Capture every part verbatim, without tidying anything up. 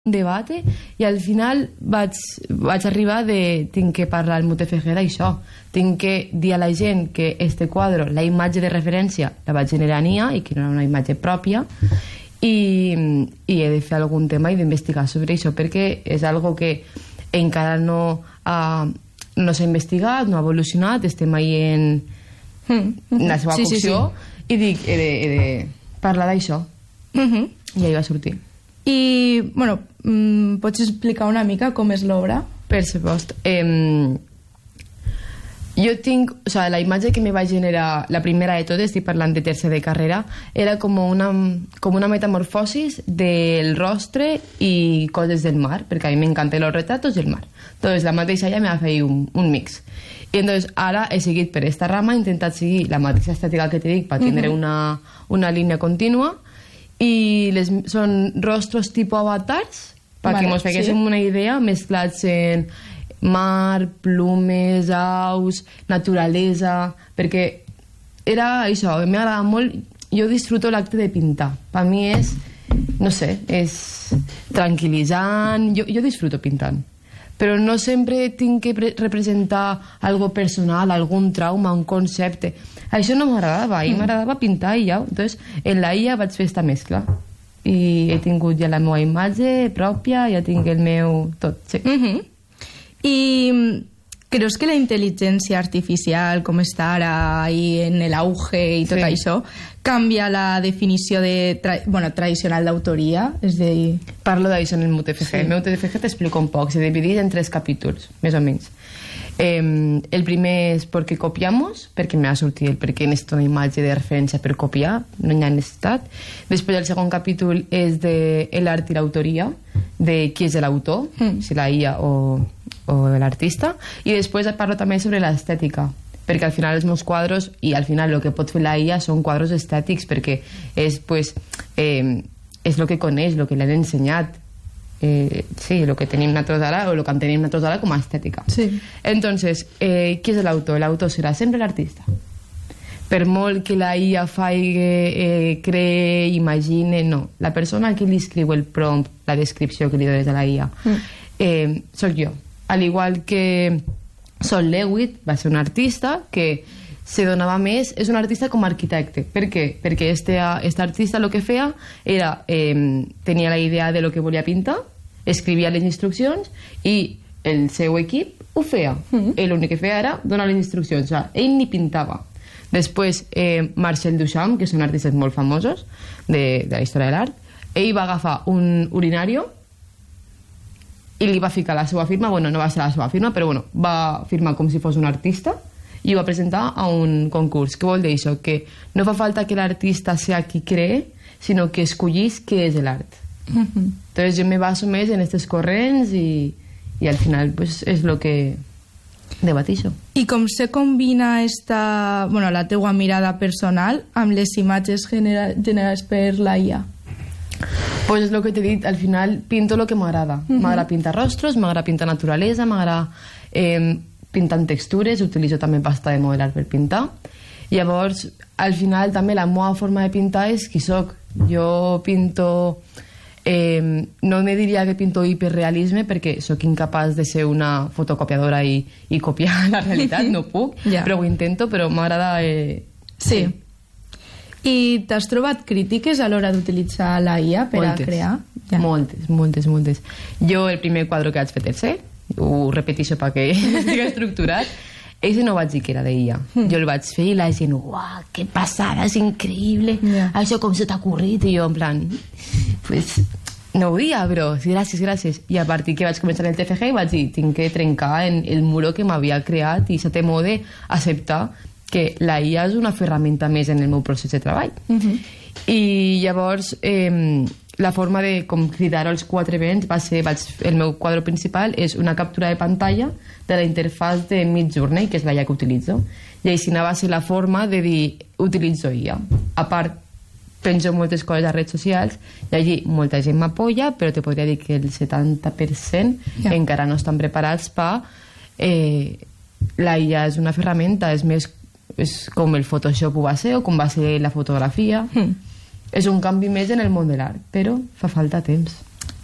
un debat i al final vaig, vaig arribar de tinc que parlar al Mute F G d'això, tinc que dir a la gent que este quadre, la imatge de referència la vaig generar a Nia i que no era una imatge pròpia i, i he de fer algun tema i d'investigar sobre això perquè és algo que encara no ha, no s'ha investigat, no ha evolucionat, estem ahí en, en la seva sí, cocció sí, sí. i dic, he de, he de parlar d'això uh -huh. i ahí va sortir. I, bueno, mm, pots explicar una mica com és l'obra? Per supost. Eh, jo tinc... O sigui, la imatge que me va generar la primera de tot, estic parlant de tercer de carrera, era com una, com una metamorfosis del rostre i coses del mar, perquè a mi m'encanten els retratos del mar. Entonces, la mateixa ella me va fer un, un mix. I entonces, ara he seguit per esta rama, he intentat seguir la mateixa estètica que t'he dit per tindre uh -huh. una, una línia contínua, i les, són rostros tipus avatars perquè vale, ens feguéssim sí. una idea mesclats en mar, plumes, aus, naturalesa, perquè era això, m'agrada molt, jo disfruto l'acte de pintar, per mi és, no sé, és tranquil·litzant, jo, jo disfruto pintant, però no sempre tinc que representar algo personal, algun trauma, un concepte. Això no m'agradava, a mi m'agradava pintar i ja. Entonces, en la I A vaig fer esta mescla i he tingut ja la meva imatge pròpia, ja tinc el meu tot, sí. Uh -huh. I creus que la intel·ligència artificial, com està ara i en l'auge i tot sí. això, canvia la definició de tra bueno, tradicional d'autoria? És a dir... Parlo d'això en el Mute F G. Sí. El meu Mute F G t'explico un poc. Se divideix en tres capítols, més o menys. Eh, el primer és perquè copiamos, perquè m'ha sortit el perquè necessito una imatge de referència per copiar, no hi ha necessitat. Després el segon capítol és de l'art i l'autoria, de qui és l'autor, mm. si la I A o, o l'artista, i després parlo també sobre l'estètica, perquè al final els meus quadros, i al final el que pot fer la I A són quadros estètics, perquè és, pues, eh, és el que coneix, el que l'han ensenyat. Eh, sí, lo que tenim nosaltres ara o lo que tenim nosaltres ara com a estètica. Sí. Entonces, eh, qui és l'autor? L'autor serà sempre l'artista. Per molt que la I A faci, eh, cree, imagine, no. La persona que li escriu el prompt, la descripció que li dones a la I A, mm. eh, soc jo. Al igual que Sol Lewitt va ser un artista que se donava més, és un artista com a arquitecte. Per què? Perquè este, este artista el que feia era, eh, tenia la idea de lo que volia pintar, escrivia les instruccions i el seu equip ho feia. Mm-hmm. Ell l'únic que feia era donar les instruccions, o sigui, ell ni pintava. Després, eh, Marcel Duchamp, que són artistes molt famosos de, de la història de l'art, ell va agafar un urinario i li va ficar la seva firma, bueno, no va ser la seva firma, però bueno, va firmar com si fos un artista i ho va presentar a un concurs. Què vol dir això? Que no fa falta que l'artista sea qui cree, sinó que escollís què és l'art. Uh-huh. Entonces jo me baso més en aquests corrents i, i al final pues, és el que debatixo. I com se combina esta, bueno, la teua mirada personal amb les imatges genera, generades per la I A? Pues és el que t'he dit, al final pinto el que m'agrada. Uh-huh. M'agrada pintar rostros, m'agrada pintar naturalesa, m'agrada eh, pintant textures, utilitzo també pasta de modelar per pintar. Llavors, al final també la meva forma de pintar és qui soc. Jo pinto... Eh, no me diria que pinto hiperrealisme perquè sóc incapaç de ser una fotocopiadora i, i copiar la realitat, no puc, yeah. però ho intento, però m'agrada... Eh, sí. sí. I t'has trobat crítiques a l'hora d'utilitzar la I A per moltes, a crear? Ja. Moltes, moltes, moltes. Jo el primer quadre que vaig fer tercer, ho repeteixo perquè estigui estructurat, ese no vaig dir que era de I A. Mm. Jo el vaig fer i la gent, uau, que passada, és increïble, yeah. això com se t'ha ocorrit, i jo en plan, pues, no ho dia, però sí, gràcies, gràcies. I a partir que vaig començar el T F G vaig dir, tinc que trencar en el muro que m'havia creat i se té mode acceptar que la I A és una ferramenta més en el meu procés de treball. Mm-hmm. I llavors, eh, la forma de com cridar als quatre vents va ser, vaig, el meu quadre principal és una captura de pantalla de la interfàs de Midjourney, que és la I A que utilitzo. I així va ser la forma de dir, utilitzo I A. A part, penjo moltes coses a redes socials i allí molta gent m'apoya, però te podria dir que el setanta per cent yeah. encara no estan preparats per... Eh, la I A és una ferramenta, és més és com el Photoshop ho va ser o com va ser la fotografia. Mm. És un canvi més en el món de l'art, però fa falta temps.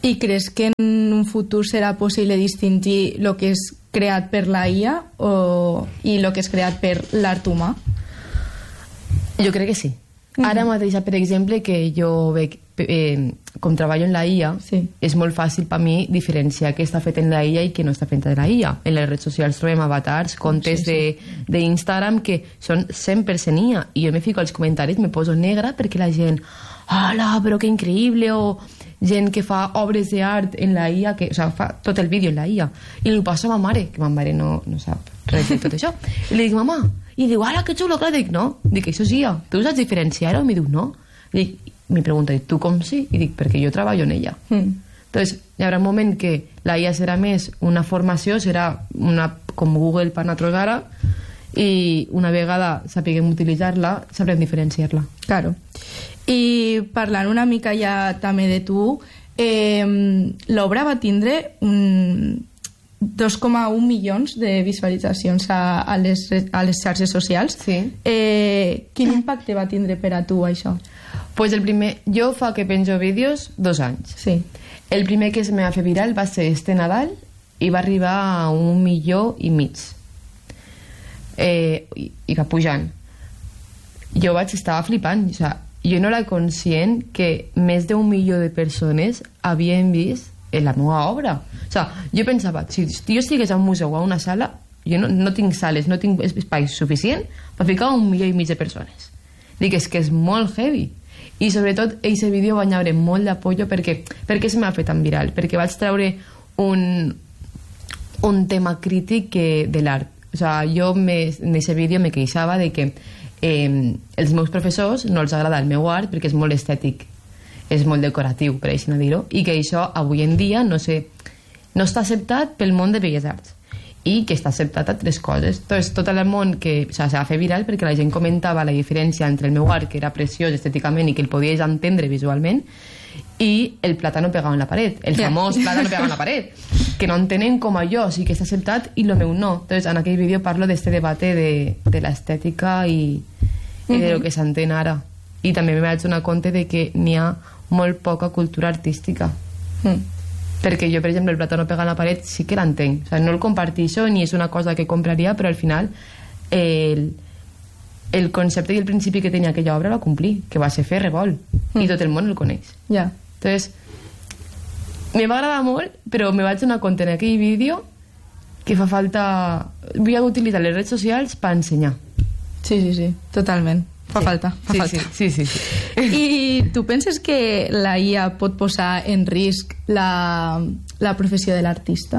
I creus que en un futur serà possible distingir el que és creat per la I A o, i el que és creat per l'art humà? Jo crec que sí. Mm-hmm. Ara mateix, per exemple, que jo veig, eh, com treballo en la I A, sí. És molt fàcil per mi diferenciar què està fet en la I A i què no està fet en la I A. En les redes socials trobem avatars, comptes sí, sí. d'Instagram que són cent per cent I A. I jo me fico als comentaris, me poso negra perquè la gent, hola, però que increïble, o gent que fa obres d'art en la I A, que, o sigui, fa tot el vídeo en la I A. I li passo a ma mare, que ma mare no, no sap res de tot això. I li dic, mamà, i diu, ala, que xulo, clar, dic, no. Dic, això és I A, tu saps diferenciar-ho? I mi diu, no. I dic, mi pregunta, tu com sí? I dic, perquè jo treballo en ella. Mm. Entonces, hi haurà un moment que la I A serà més una formació, serà una, com Google per nosaltres ara, i una vegada sapiguem utilitzar-la, sabrem diferenciar-la. Claro. I parlant una mica ja també de tu, eh, l'obra va tindre un dos coma un milions de visualitzacions a, a, les, a les xarxes socials. Sí. Eh, quin impacte va tindre per a tu això? Pues el primer, jo fa que penjo vídeos dos anys. Sí. El primer que es me va fer viral va ser este Nadal i va arribar a un milió i mig. Eh, i, i va pujant. Jo vaig estar flipant, o sigui, jo no era conscient que més d'un milió de persones havien vist la meva obra. O sigui, jo pensava, si jo estigués a un museu o a una sala, jo no, no tinc sales, no tinc espai suficient per ficar un milió i mig de persones. Dic, és que és molt heavy. I sobretot, aquest vídeo va rebre molt d'apollo perquè, perquè se m'ha fet tan viral, perquè vaig treure un, un tema crític que, de l'art. O sigui, jo me, en aquest vídeo me queixava de que eh, els meus professors no els agrada el meu art perquè és molt estètic, és molt decoratiu, per així no dir-ho, i que això avui en dia no, sé, no està acceptat pel món de Belles Arts i que està acceptat a tres coses. Entonces, tot el món que o sigui, s'ha fet viral perquè la gent comentava la diferència entre el meu art, que era preciós estèticament i que el podies entendre visualment, i el plàtano pegat en la paret, el famós plàtano pegat en la paret, que no entenen com a jo, sí que està acceptat i el meu no. Entonces, en aquell vídeo parlo d'este debate de, de l'estètica i, i de lo que s'entén ara. I també me vaig donar compte de que n'hi ha molt poca cultura artística. Mm. Perquè jo, per exemple, el plàtano pegat en la paret sí que l'entenc. O sigui, no el comparteixo ni és una cosa que compraria, però al final el, el concepte i el principi que tenia aquella obra va complir, que va ser fer revolt. Mm. I tot el món el coneix. Ja. Yeah. Entonces, me va agradar molt, però me vaig donar compte en aquell vídeo que fa falta... Vull utilitzar les redes socials per ensenyar. Sí, sí, sí, totalment. Fa sí. falta, fa sí, falta. Sí, sí, sí, sí. I tu penses que la I A pot posar en risc la, la professió de l'artista?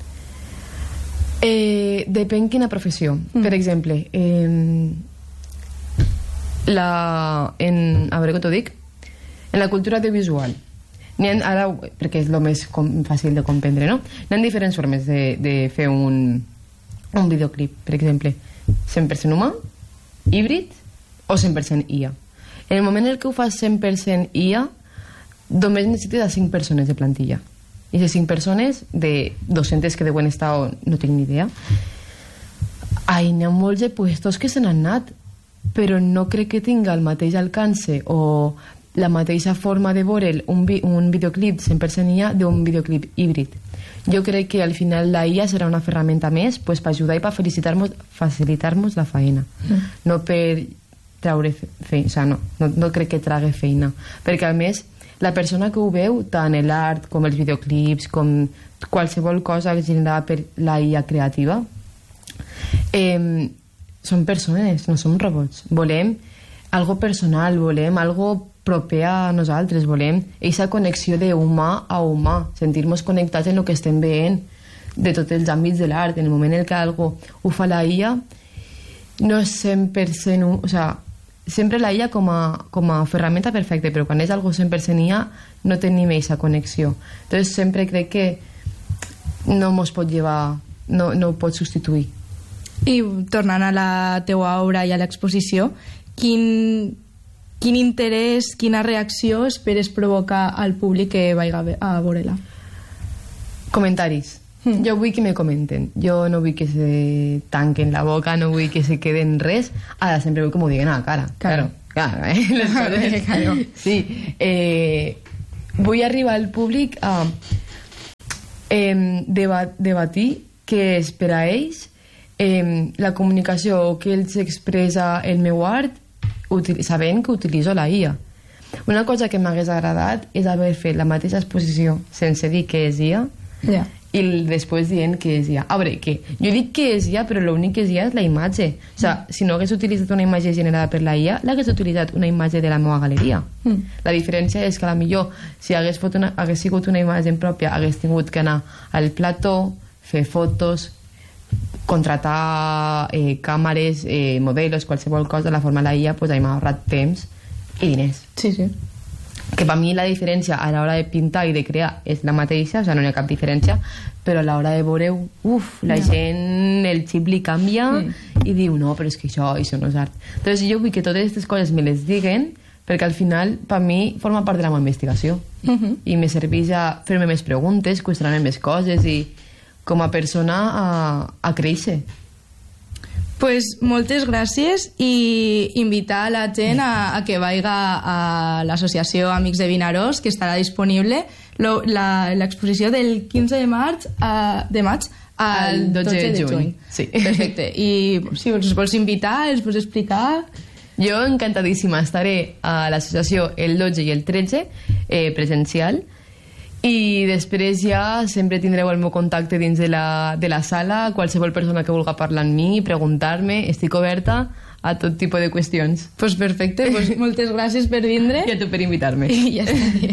Eh, depèn quina professió. Mm. Per exemple, eh, la, en, a veure com t'ho dic, en la cultura audiovisual, n'hi ha, ara, perquè és el més com, fàcil de comprendre, no? N'hi ha diferents formes de, de fer un, un videoclip, per exemple, cent per cent humà, híbrid o cent per cent I A. En el moment en què ho fas cent per cent I A, només necessites cinc persones de plantilla. I les cinc persones, de dos-centes que deuen estar, o no tinc ni idea, ai, n'hi ha molts de puestos que se n'han anat, però no crec que tinga el mateix alcance o la mateixa forma de veure un, vi un videoclip cent per cent I A d'un videoclip híbrid. Jo crec que al final la I A serà una ferramenta més pues, per ajudar i per facilitar-nos facilitar-nos la feina, mm. no per treure feina, o sigui, no, no, no crec que tragui feina, perquè a més la persona que ho veu, tant l'art com els videoclips, com qualsevol cosa generada per la I A creativa, eh, són persones, no som robots. Volem algo personal, volem algo proper a nosaltres, volem aquesta connexió d'humà a humà, sentir-nos connectats en el que estem veient de tots els àmbits de l'art. En el moment en què algo ho fa la I A, no és cent per cent, o sigui, sempre la I A com a, com a ferramenta perfecta, però quan és algo cent per cent I A no tenim aquesta connexió. Entonces sempre crec que no mos pot llevar, no, no ho pot substituir. I tornant a la teua obra i a l'exposició, quin, quin interès, quina reacció esperes provocar al públic que vagi a veure-la? Comentaris. Mm. Jo vull que me comenten. Jo no vull que se tanquen la boca, no vull que se queden res. Ara sempre vull que m'ho diguen a la cara. Claro, claro, claro, eh? Les coses. Claro. Sí. Eh, vull arribar al públic a eh, debat, debatir què és per a ells eh, la comunicació o que ells expressa el meu art sabent que utilitzo la I A. Una cosa que m'hagués agradat és haver fet la mateixa exposició sense dir què és I A yeah. i després dient què és I A. A veure, que jo dic què és I A, però l'únic que és I A és la imatge. O sigui, mm. si no hagués utilitzat una imatge generada per la I A, l'hagués utilitzat una imatge de la meva galeria. Mm. La diferència és que a la millor, si hagués, fot una, hagués sigut una imatge pròpia, hagués tingut que anar al plató, fer fotos, contratar eh, càmeres, eh, modelos, qualsevol cosa, de la forma de la I A, pues, m'ha ahorrat temps i diners. Sí, sí. Que per mi la diferència a l'hora de pintar i de crear és la mateixa, o sigui, no hi ha cap diferència, però a l'hora de veure-ho, uf, la no. gent, el xip li canvia mm. i diu, no, però és que això, això no és art. Entonces jo vull que totes aquestes coses me les diguen, perquè al final, per mi, forma part de la meva investigació. Mm-hmm. I me serveix a fer-me més preguntes, qüestionar-me més coses i com a persona a, a créixer. Pues moltes gràcies i invitar a la gent a, a que vaiga a l'associació Amics de Vinaròs, que estarà disponible l'exposició del quinze de maig, a, de maig al dotze de juny. juny. Sí. Perfecte. I si els vols invitar, els vols explicar... Jo encantadíssima estaré a l'associació el dotze i el tretze eh, presencial, i després ja sempre tindreu el meu contacte dins de la, de la sala. Qualsevol persona que vulgui parlar amb mi, preguntar-me, estic oberta a tot tipus de qüestions. Pues perfecte, pues moltes gràcies per vindre. I a tu per invitar-me. I ja està bé.